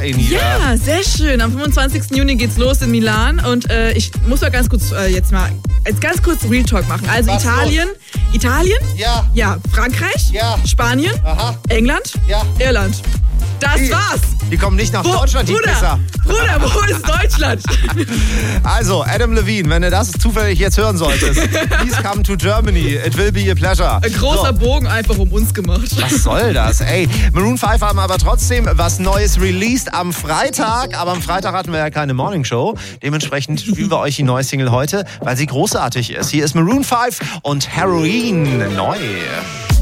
in hier. Ja, sehr schön. Am 25. Juni geht's los in Milan und ich muss mal ganz kurz ganz kurz Real Talk machen. Also Was Italien, Ja. ja, Frankreich, Ja. Spanien, Aha. England, Ja. Irland. Das war's. Die kommen nicht nach Deutschland, die Pisser. Bruder, wo ist Deutschland? Also, Adam Levine, wenn du das zufällig jetzt hören solltest, please come to Germany. It will be a pleasure. Ein großer Bogen einfach um uns gemacht. Was soll das? Ey, Maroon 5 haben aber trotzdem was Neues released am Freitag. Aber am Freitag hatten wir ja keine Morningshow. Dementsprechend spielen wir euch die neue Single heute, weil sie großartig ist. Hier ist Maroon 5 und Heroin neu.